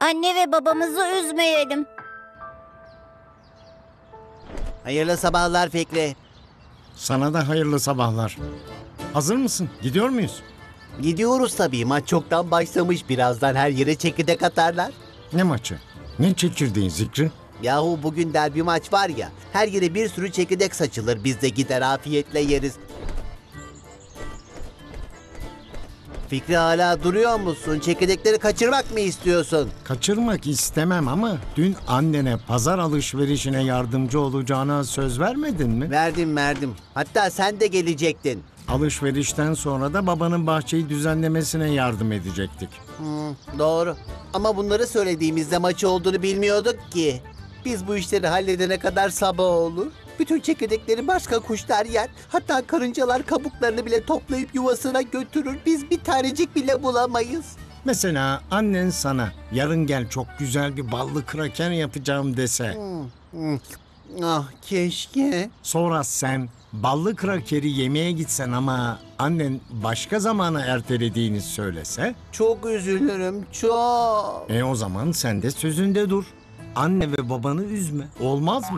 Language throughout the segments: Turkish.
Anne ve babamızı üzmeyelim. Hayırlı sabahlar Fikri. Sana da hayırlı sabahlar. Hazır mısın? Gidiyor muyuz? Gidiyoruz tabii. Maç çoktan başlamış. Birazdan her yere çekirdek atarlar. Ne maçı? Ne çekirdeğin Zikri? Yahu bugün derbi maç var ya. Her yere bir sürü çekirdek saçılır. Biz de gider afiyetle yeriz. Fikri hala duruyor musun? Çekirdekleri kaçırmak mı istiyorsun? Kaçırmak istemem ama dün annene pazar alışverişine yardımcı olacağına söz vermedin mi? Verdim. Hatta sen de gelecektin. Alışverişten sonra da babanın bahçeyi düzenlemesine yardım edecektik. Doğru. Ama bunları söylediğimizde maçı olduğunu bilmiyorduk ki. Biz bu işleri halledene kadar sabah olur. Bütün çekirdekleri başka kuşlar yer. Hatta karıncalar kabuklarını bile toplayıp yuvasına götürür. Biz bir tanecik bile bulamayız. Mesela annen sana yarın gel çok güzel bir ballı kraker yapacağım dese. Ah keşke. Sonra sen ballı krakeri yemeye gitsen ama annen başka zamana ertelediğini söylese. Çok üzülürüm, çok. O zaman sen de sözünde dur. Anne ve babanı üzme. Olmaz mı?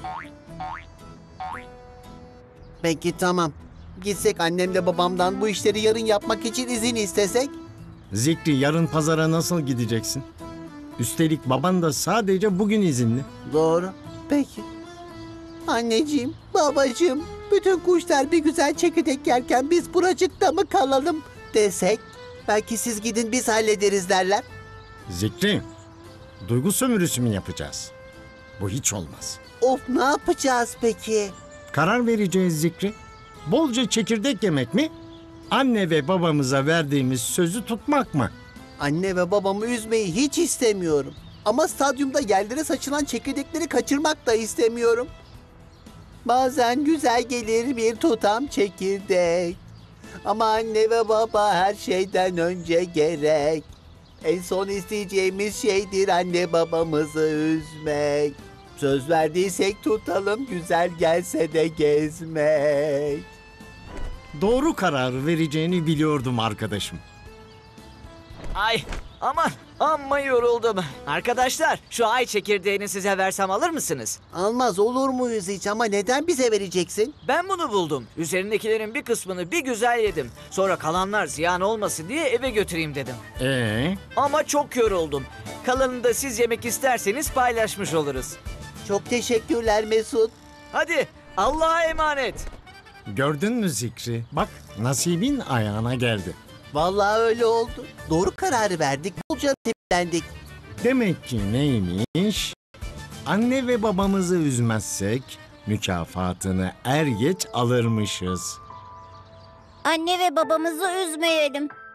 Peki tamam. Gitsek annemle babamdan bu işleri yarın yapmak için izin istesek? Zikri yarın pazara nasıl gideceksin? Üstelik baban da sadece bugün izinli. Doğru. Peki. Anneciğim, babacığım, bütün kuşlar bir güzel çekirdek yerken biz buracıkta mı kalalım desek? Belki siz gidin biz hallederiz derler. Zikri, duygu sömürüsü mü yapacağız? Bu hiç olmaz. Of ne yapacağız peki? Karar vereceğiz Zikri. Bolca çekirdek yemek mi? Anne ve babamıza verdiğimiz sözü tutmak mı? Anne ve babamı üzmeyi hiç istemiyorum. Ama stadyumda yerlere saçılan çekirdekleri kaçırmak da istemiyorum. Bazen güzel gelir bir tutam çekirdek. Ama anne ve baba her şeyden önce gerek. En son isteyeceğimiz şeydir anne babamızı üzmek. Söz verdiysek tutalım güzel gelse de gezmek. Doğru karar vereceğini biliyordum arkadaşım. Ay aman amma yoruldum. Arkadaşlar şu ay çekirdeğini size versem alır mısınız? Almaz olur muyuz hiç ama neden bize vereceksin? Ben bunu buldum. Üzerindekilerin bir kısmını bir güzel yedim. Sonra kalanlar ziyan olmasın diye eve götüreyim dedim. Ama çok yoruldum. Kalanını da siz yemek isterseniz paylaşmış oluruz. Çok teşekkürler Mesut. Hadi Allah'a emanet. Gördün mü Zikri? Bak nasibin ayağına geldi. Vallahi öyle oldu. Doğru kararı verdik. Bolca tepkilendik. Demek ki neymiş? Anne ve babamızı üzmezsek mükafatını er geç alırmışız. Anne ve babamızı üzmeyelim.